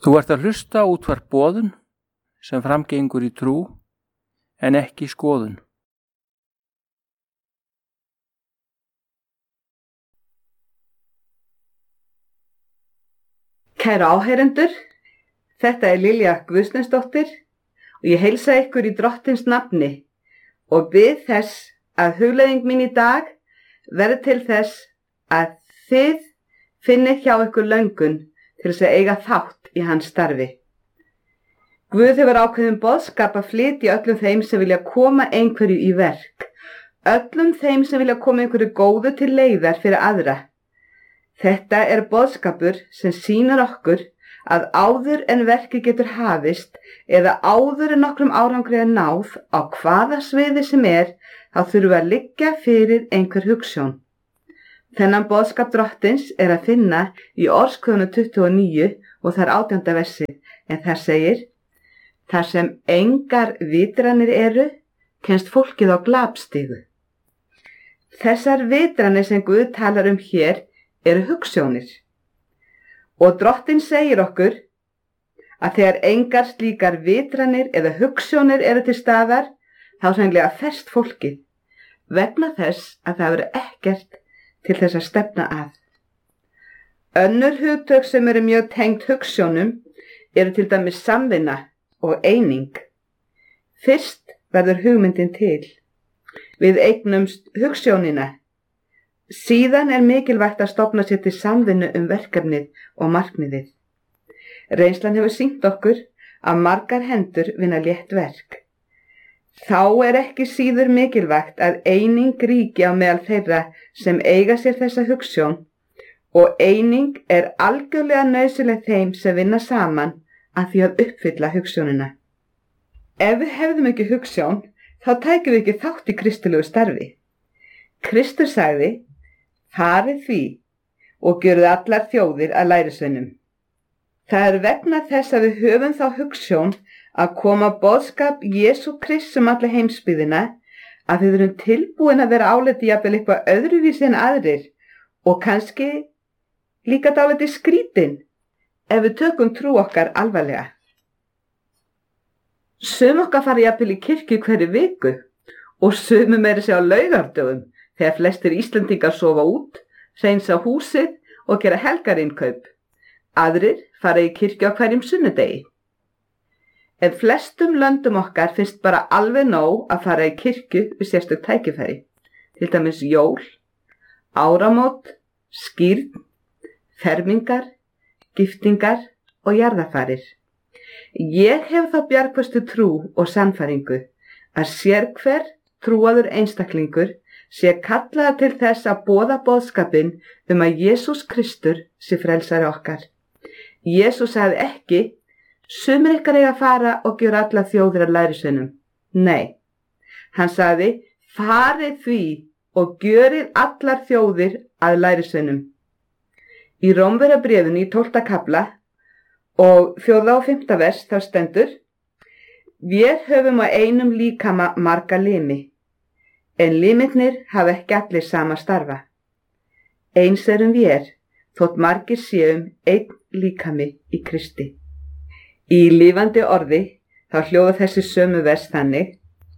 Þú ert að hlusta á útvarp Boðun sem framgengur í trú en ekki skoðun. Kæru áheyrendur, þetta er Lilja Guðsteinsdóttir og ég heilsa ykkur í Drottins nafni og bið þess að hugleiðing mín í dag verði til þess að þið finnið hjá ykkur löngun til þess að eiga þátt í hans starfi. Guð hefur ákveðin boðskap að flytja öllum þeim sem vilja koma einhverju í verk, öllum þeim sem vilja koma einhverju góðu til leiðar fyrir aðra. Þetta er boðskapur sem sýnir okkur að áður en verki getur hafist eða áður en nokkrum árangri er náð á hvaða sviði sem er, þá þurfum að liggja fyrir einhver hugsjón. Þennan boðskap Drottins er að finna í Orðskviðunum 29 og þar 18. versið, en þar segir: þar sem engar vitranir eru, kemst fólkið á glapstigu. Þessar vitranir sem Guð talar hér eru hugsjónir. Og Drottinn segir okkur að þegar engar slíkar vitranir eða hugsjónir eru til staðar, þá hreinlega ferst fólkið, vegna þess að það eru ekkert til þess að stefna að. Önnur hugtök sem eru mjög tengd hugsjónum eru til dæmis samvinna og eining. Fyrst verður hugmyndin til. Við eignumst hugsjónina. Síðan er mikilvægt að stofna sér til samvinnu verkefnið og markmiðið. Reynslan hefur sýnt okkur að margar hendur vinna létt verk. Þá er ekki síður mikilvægt að eining ríki á meðal þeirra sem eiga sér þessa hugsjón, og eining er algjörlega nauðsynleg þeim sem vinna saman að því að uppfylla hugsjónina. Ef við hefðum ekki hugsjón, þá tækjum við ekki þátt í kristilegu starfi. Kristur sagði: farið því og gjörið allar þjóðir að lærisveinum. Það er vegna þess að við höfum þá hugsjón að koma boðskap Jesú Krists alla heimsbyggðina að við erum tilbúin að vera áliti jafnvel eitthvað öðruvísi en aðrir og kannski líka dálítið skrítin ef við tökum trú okkar alvarlega. Sum okkar fara jafnvel í kirkju hverju viku og sumum meira sig á laugardögum þegar flestir Íslendingar sofa út, hreinsa húsið og gera helgarinnkaup. Aðrir fara í kirkju á hverjum sunnudegi. En flestum löndum okkar finnst bara alveg nóg að fara í kirkju við sérstök tækifæri, til dæmis jól, áramót, skírn, fermingar, giftingar og jarðarfarir. Ég hef þá bjargföstu trú og sannfæringu að sérhver trúaður einstaklingur sé kallaður til þess að boða boðskapinn að Jesús Kristur sé frelsari okkar. Jesús sagði ekki: sumir ykkar eiga að fara og gera alla þjóðir að lærisveinum. Nei, hann sagði: farið því og gjörið allar þjóðir að lærisveinum. Í Rómverjabréfinu í 12. kafla og 4. og 5. vers þá stendur: vér höfum á einum líkama marga limi, en limirnir hafa ekki allir sama starfa. Eins erum vér, þótt margir séum einn líkami í Kristi. Í lifandi orði þá hljóða þessi sömu vers þannig: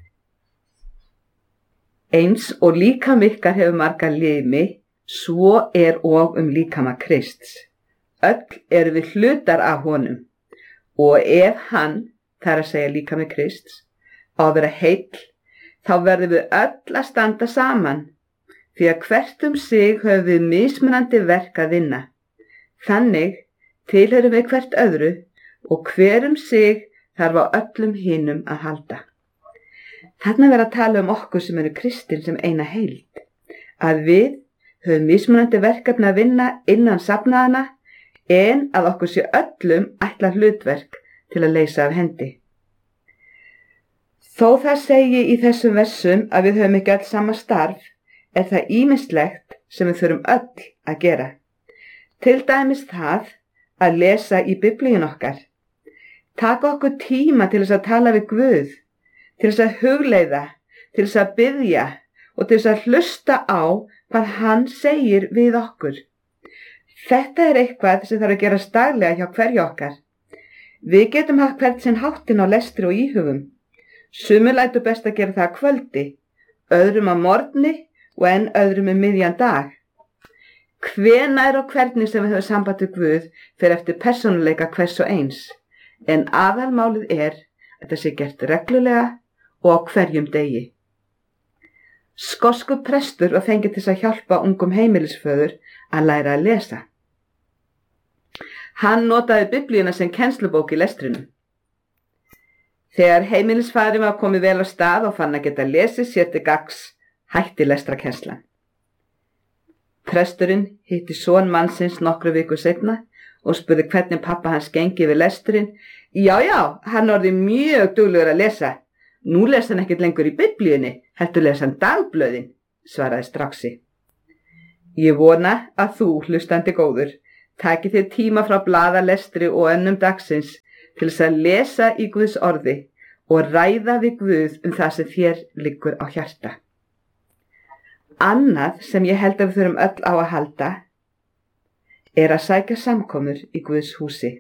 eins og líkami ykkar hefur marga limi, svo er og líkama Krists. Öll erum við hlutar af honum, og ef hann, það er að segja líkami Krists, á að vera heill, þá verðum við öll að standa saman, því að hvert sig höfum við mismunandi verk að vinna. Þannig tilheyrum við hvert öðru og hver sig þarf á öllum hinum að halda. Þarna verður að tala okkur sem eru kristin sem eina heild, að við höfum mismunandi verkefni að vinna innan safnaðana, en að okkur sé öllum ætlað hlutverk til að leysa af hendi. Þó það segi í þessum versum að við höfum ekki öll sama starf, er það ýmislegt sem við þurfum öll að gera. Til dæmis það að lesa í Biblíun okkar. Taka okkur tíma til þess að tala við Guð, til þess að hugleiða, til þess að biðja og til þess að hlusta á hvað hann segir við okkur. Þetta er eitthvað sem þarf að gerast daglega hjá hverju okkar. Við getum haft hvern sinn háttinn á lestri og íhugum. Sumir lætur best að gera það að kvöldi, öðrum að morgni og enn öðrum miðjan dag. Hvenær og hvernig sem við höfum samband við Guð fer eftir persónuleika hvers og eins, en aðalmálið að það sé gert reglulega og á hverjum degi. Skoskur prestur var fengið til að hjálpa ungum heimilisföður að læra að lesa. Hann notaði Biblíuna sem kennslubók í lestrinum. Þegar heimilisfaðurinn var komið vel á stað og fann að geta lesið sér til gagns, hætti lestrakennslan. Presturinn hitti son mannsins nokkru viku seinna og spurði hvernig pappa hans gengi við lesturinn. Já, hann orðið mjög duglegur að lesa. Nú lesa hann ekkert lengur í Biblíunni, heldur lesa hann dagblöðin, svaraði Straxi. Ég vona að þú, hlustandi góður, taki þér tíma frá blaðalestri og önnum dagsins til þess að lesa í Guðs orði og ræða við Guð það sem þér liggur á hjarta. Annað sem ég held að við þurfum öll á að halda að sækja samkomur í Guðs húsi.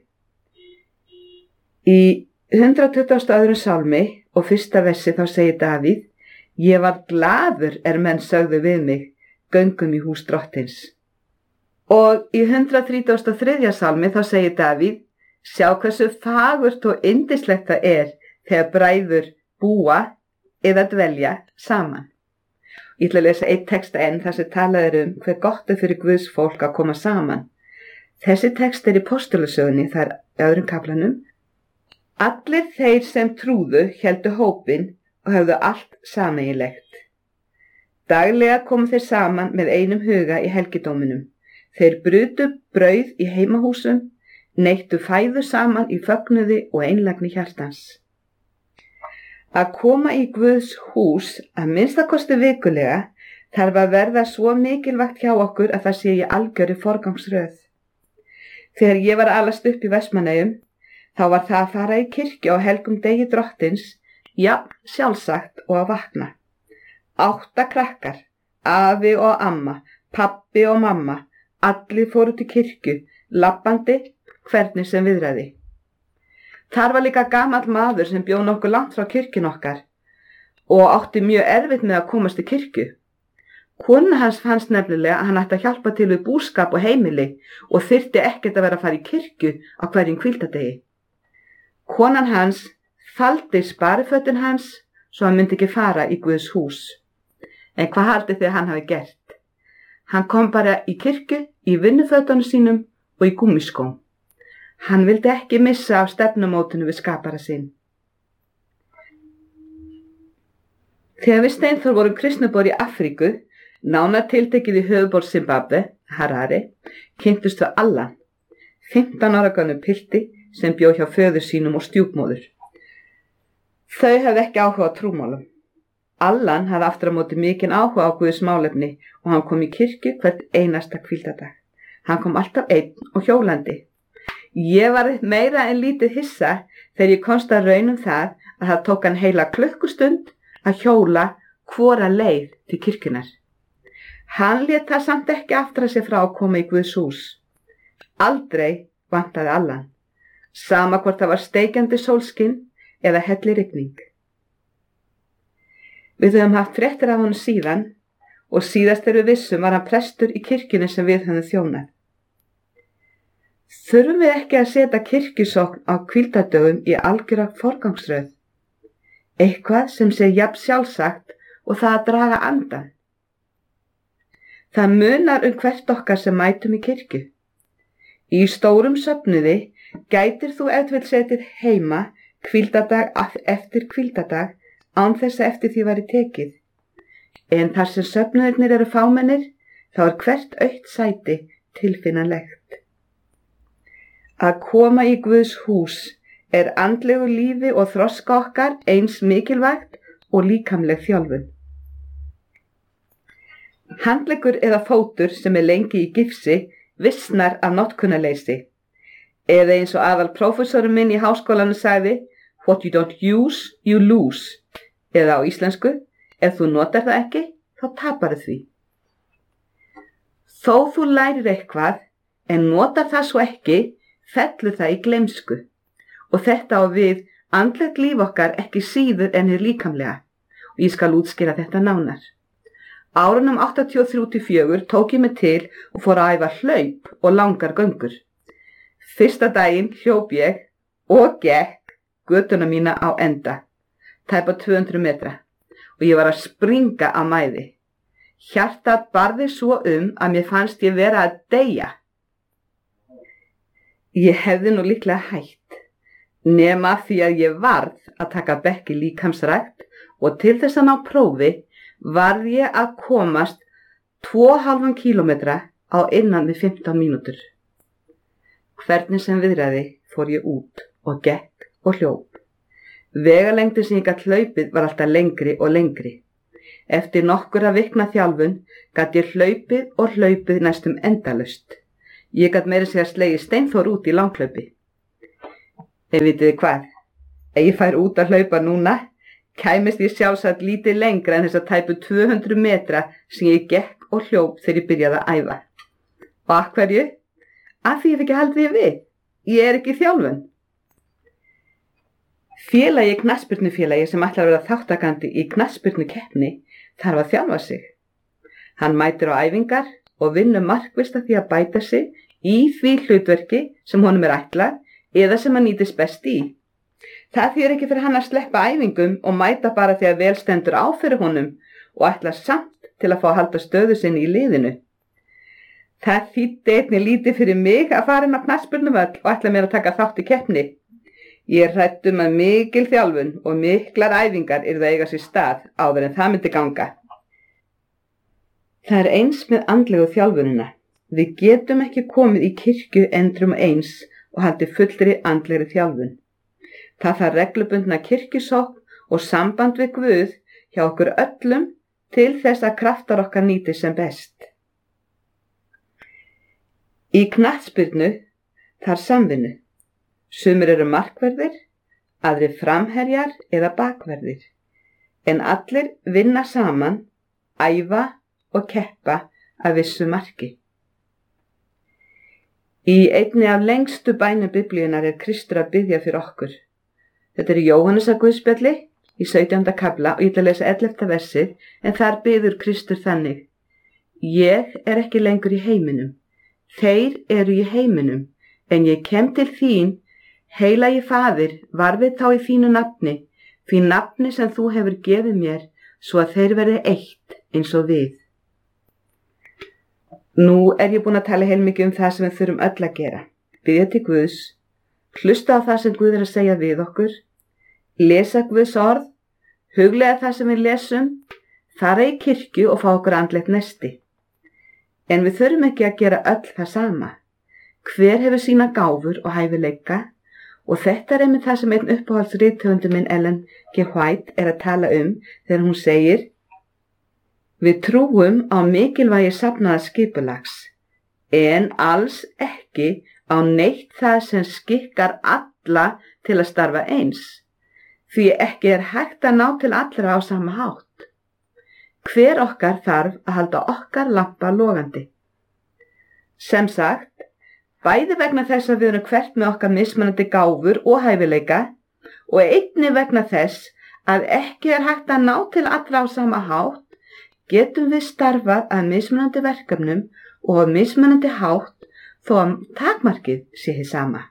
Í 122. sálmi og 1. versi þá segir Davíð: Ég var glaður menn sögðu við mig, göngum í hús drottins. Og í 133. sálmi þá segir Davíð: Sjá hversu fagurt og yndislegt það þegar bræður búa eða dvelja saman. Ég ætla að lesa einn texta enn þar sem talað hver gott fyrir Guðs fólk að koma saman. Þessi text í Postulasögunni, þar öðrum kaflanum. Allir þeir sem trúðu héldu hópinn og höfðu allt sameiginlegt. Daglega komu þeir saman með einum huga í helgidóminum. Þeir brutu brauð í heimahúsum, neittu fæðu saman í fögnuði og einlægni hjartans. Að koma í Guðs hús að minnstakosti vikulega þarf að verða svo mikilvægt hjá okkur að það sé í algjörri forgangsröð. Þegar ég var að alast upp í Vestmannaeyjum, þá var það að fara í kirkju á helgum degi drottins, sjálfsagt og að vakna. 8 krakkar, afi og amma, pabbi og mamma, allir fóru til kirkju, labbandi hvernig sem viðraði. Þar var líka gamall maður sem bjó nokkuð langt frá kirkjun okkar og átti mjög erfitt með að komast til kirkju. Kona hans fannst nefnilega að hann ætti að hjálpa til við búskap og heimili og þyrfti ekkert að vera að fara í kirkju á hverjum hvíldardegi. Konan hans faldi sparifötin hans svo hann myndi ekki fara í Guðs hús. En hvað haldið þið hann hafi gert? Hann kom bara í kirkju í vinnufötunum sínum og í gúmmiskóm. Hann vildi ekki missa af stefnumótinu við skapara sinn. Þegar við Steinþór vorum kristnubor í Afríku, nánar tiltekið í höfuðborg Zimbabwe, Harare, kynntust við Allan, 15 ára gömlum pilti sem bjó hjá föður sínum og stjúpmóður. Þau hafði ekki áhuga á trúmálum. Allan hafði aftur á móti mikinn áhuga á Guðs málefni og hann kom í kirkju hvert einasta hvíldardag. Hann kom alltaf einn og hjólandi. Ég var meira en lítið hissa þegar ég komst að raun það að það tók hann heila klukkustund að hjóla hvora leið til kirkjunar. Hann lét það samt ekki aftra sig frá að koma í Guðs hús. Aldrei vantaði Allan, sama hvort það var steikjandi sólskinn eða hellirigning. Við höfum haft fréttir af honum síðan og síðast þegar við vissum var hann prestur í kirkjunni sem við höfum þjónað. Þurfum við ekki að setja kirkjusókn á hvíldardögum í algjöra forgangsröð? Eitthvað sem sé jafn sjálfsagt og það að draga andan. Það munar hvert okkar sem mætum í kirkju. Í stórum söfnuði gætir þú ef vill setja heima hvíldardag eftir hvíldardag án þess að eftir því væri tekið. En þar sem söfnuðirnir eru fámennir, þá hvert autt sæti tilfinnanlegt. Að koma í Guðs hús andlegu lífi og þroska okkar eins mikilvægt og líkamleg þjálfun. Handleggur eða fótur sem lengi í gifsi vissnar af notkunarleysi. Eða eins og aðal prófessorinn minn í háskólanum sagði, what you don't use, you lose. Eða á íslensku, ef þú notar það ekki, þá taparðu því. Þó þú lærir eitthvað, en notar það svo ekki, fellur það í gleymsku og þetta á við andlegt líf okkar ekki síður en hið líkamlega og ég skal útskýra þetta nánar. Árunum 83-4 tók ég mig til og fór að æfa hlaup og langar göngur. Fyrsta daginn hljóp ég og gekk götuna mína á enda, tæpa 200 metra og ég var að springa af mæði. Hjartað barði svo að mér fannst ég vera að deyja. Ég hefði nú líklega hætt, nema því að ég varð að taka bekk í líkamsrækt og til þess að ná prófi varð ég að komast 2,5 kílómetra á innan við 15 mínútur. Hvernig sem viðraði fór ég út og gekk og hljóp. Vegalengdin sem ég gat hlaupið var alltaf lengri og lengri. Eftir nokkura vikna þjálfun gat ég hlaupið næstum endalaust. Ég gat meira segja slegið Steinþór út í langhlaupi. En vitið þið hvað? Ef ég fær út að hlaupa núna, kæmist ég sjálfsagt lítið lengra en þess að tæpu 200 metra sem ég gekk og hljóp þegar ég byrjaði að æfa. Og af hverju? Af því ég hef ekki haldið við. Ég ekki í þjálfun. Félagi knattspyrnufélagi sem ætlar að vera þáttakandi í knattspyrnukeppni þarf að þjálfa sig. Hann mætir á æfingar og vinnur markvisst að því að bæta sig í því hlutverki sem honum ætlað eða sem hann nýtist best í. Það þýðir ekki fyrir hann að sleppa æfingum og mæta bara því að vel stendur á fyrir honum og ætla samt til að fá að halda stöðu sinni í liðinu. Það þýddi einnig lítið fyrir mig að fara inn á knattspyrnuvöll og ætla mér að taka þátt í keppni. Ég hrædd að mikil þjálfun og miklar æfingar yrðu að eiga sér stað áður en það myndi ganga. Það eins með andlegu þjálfunina. Við getum ekki komið í kirkju endrum eins og haldið fullri andlegri þjálfun. Það þarf reglubundna kirkjusókn og samband við Guð hjá okkur öllum til þess að kraftar okkar nýti sem best. Í knattspyrnu þarf samvinnu. Sumir eru markverðir, aðrir framherjar eða bakverðir, en allir vinna saman, æfa og keppa að vissu marki. Í einni af lengstu bænum Biblíunnar Kristur að biðja fyrir okkur. Þetta Jóhannesar Guðspjalli í 17. kafla og ég ætla að lesa 11. versið, en þar biður Kristur þannig: Ég ekki lengur í heiminum, þeir eru í heiminum, en ég kem til þín. Heilagi Faðir, varðið þá í þínu nafni, því nafni sem þú hefur gefið mér, svo að þeir verði eitt eins og við. Nú ég búin að tala heilmikið það sem við þurfum öll að gera. Biðja til Guðs, hlusta á það sem Guð að segja við okkur, lesa Guðs orð, huglega það sem við lesum, fara í kirkju og fá okkur andlegt nesti. En við þurfum ekki að gera öll það sama. Hver hefur sína gáfur og hæfileika? Og þetta einmitt það sem einn uppáhaldsrithöfundur minn Ellen G. White að tala þegar hún segir: Við trúum á mikilvægi safnaða skipulags, en alls ekki á neitt það sem skikkar alla til að starfa eins, því ekki hægt að ná til allra á sama hátt. Hver okkar þarf að halda okkar lampa logandi. Sem sagt, bæði vegna þess að við erum hvert með okkar mismunandi gáfur og hæfileika og einnig vegna þess að ekki hægt að ná til allra á sama hátt, getum við starfað að mismunandi verkefnum og á mismunandi hátt þó að takmarkið sé hið sama.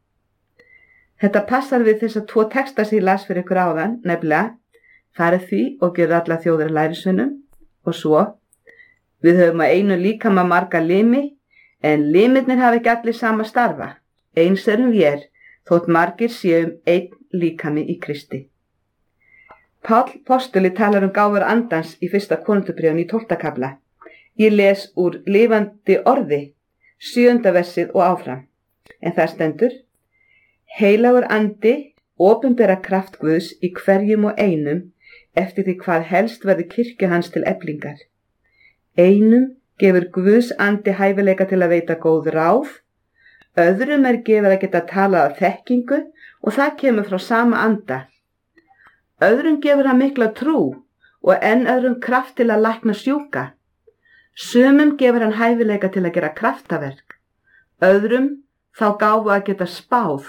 Þetta passar við þess að 2 texta sem ég las fyrir ykkur áðan, nefnilega: Farið því og gerðu alla þjóðir að lærisveinum, og svo: Við höfum að einu líkama marga limi, en limirnir hafa ekki allir sama starfa. Eins erum vér, þótt margir séum einn líkami í Kristi. Páll postuli talar gáfur andans í 1. Korinthubréfinu í 12. kafla. Ég les úr lifandi orði, 7. versið og áfram. En það stendur: Heilagur andi opinbera kraft Guðs í hverjum og einum eftir því hvað helst verður kirkju hans til eflingar. Einum gefur Guðs andi hæfileika til að veita góð ráð, öðrum gefið að geta talað af þekkingu og það kemur frá sama anda. Öðrum gefur hann mikla trú og enn öðrum kraft til að lækna sjúka. Sumum gefur hann hæfileika til að gera kraftaverk, öðrum þá gáfu að geta spáð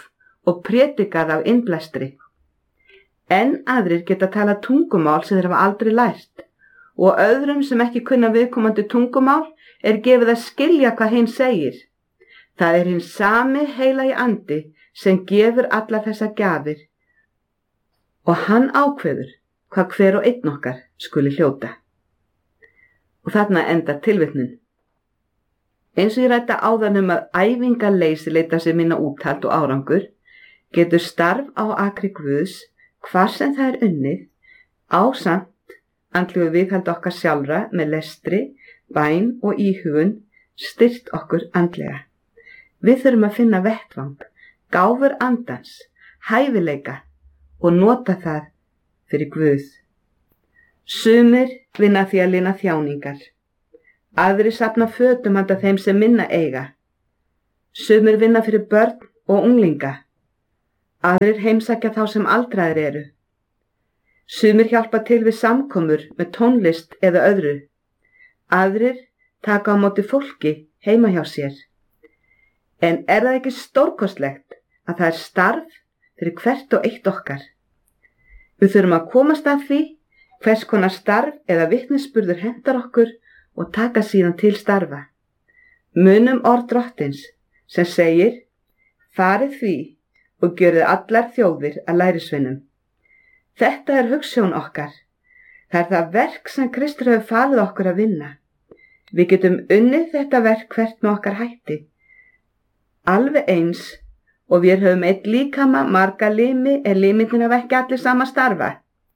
og prédikað af innblæstri. En aðrir geta talað tungumál sem þeir hafa aldrei lært og öðrum sem ekki kunna viðkomandi tungumál gefið að skilja hvað hinn segir. Það hinn sami heilagi andi sem gefur allar þessar gjafir og hann ákveður hvað hver og einn okkar skuli hljóta. Og þarna endar tilvitnun. Eins og ég ræddi áðan að æfingarleysi leita sér minna úthald og árangur, getur starf á akri Guðs, hvar sem það unnið, ásamt andlegu viðhald okkar sjálfra með lestri, bæn og íhugun, styrkt okkur andlega. Við þurfum að finna vettvang, gáfur andans, hæfileika og nota það fyrir Guð. Sumir vinna því að lina þjáningar. Aðrir safna fötum handa þeim sem minna eiga. Sumir vinna fyrir börn og unglinga. Aðrir heimsækja þá sem aldraðir eru. Sumir hjálpa til við samkomur með tónlist eða öðru. Aðrir taka á móti fólki heima hjá sér. En það ekki stórkostlegt að það starf fyrir hvert og eitt okkar? Við þurfum að komast að því hvers konar starf eða vitnisburður hentar okkur og taka síðan til starfa. Munum orð Drottins sem segir: farið því og gjörið allar þjóðir að lærisveinum. Þetta hugsjón okkar. Það það verk sem Kristur hefur falið okkur að vinna. Við getum unnið þetta verk hvert með okkar hætti. Alveg eins og við höfum einn líkama, marga limi, limirnir hafa ekki allir sama starfa.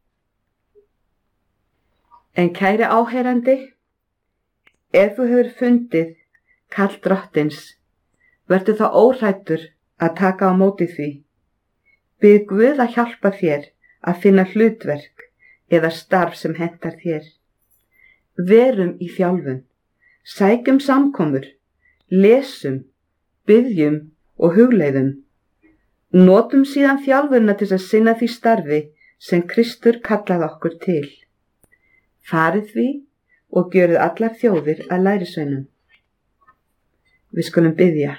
En kæri áheyrandi, ef þú hefur fundið kall Drottins, vertu þá óhræddur að taka á móti því. Bið Guð að hjálpa þér að finna hlutverk eða starf sem hentar þér. Verum í þjálfun, sækjum samkomur, lesum, biðjum og hugleiðum. Notum síðan þjálfunna til að sinna því starfi sem Kristur kallaði okkur til. Farið því og gjörið allar þjóðir að lærisveinum. Við skulum biðja.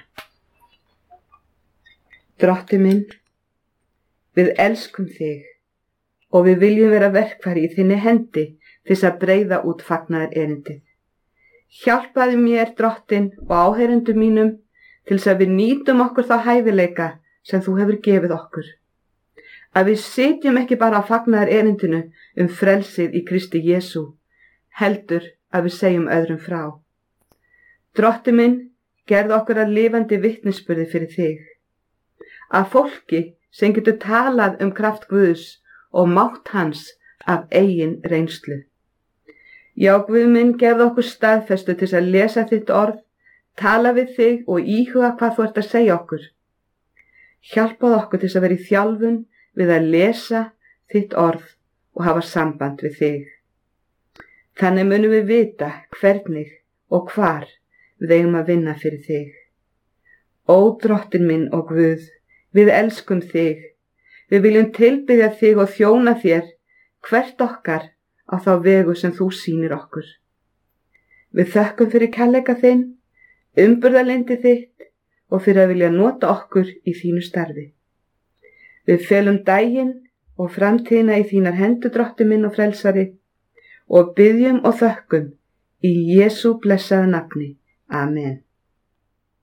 Drottinn minn, við elskum þig og við viljum vera verkfæri í þinni hendi til að breiða út fagnaðar erindið. Hjálpaðu mér, Drottinn, og áheyrendum mínum til að við nýtum okkur þá hæfileika sem þú hefur gefið okkur. Að við sitjum ekki bara á fagnaðar erindinu frelsið í Kristi Jesú, heldur að við segjum öðrum frá. Drottinn minn, gerðu okkur að lifandi vitnisburði fyrir þig. Að fólki sem getur talað kraft Guðs og mátt hans af eigin reynslu. Já, Guð minn, gefðu okkur staðfestu til að lesa þitt orð, tala við þig og íhuga hvað þú ert að segja okkur. Hjálpaðu okkur til að vera í þjálfun við að lesa þitt orð og hafa samband við þig. Þannig munum við vita hvernig og hvar við eigum að vinna fyrir þig. Ó, Drottinn minn og Guð, við elskum þig. Við viljum tilbiðja þig og þjóna þér hvert okkar á þá vegu sem þú sýnir okkur. Við þökkum fyrir kærleika þinn, umburðarlyndi þitt og fyrir að vilja nota okkur í þínu starfi. Við felum daginn og framtíðina í þínar hendur, Drottinn minn og frelsari, og biðjum og þökkum í Jesú blessaða nafni. Amen.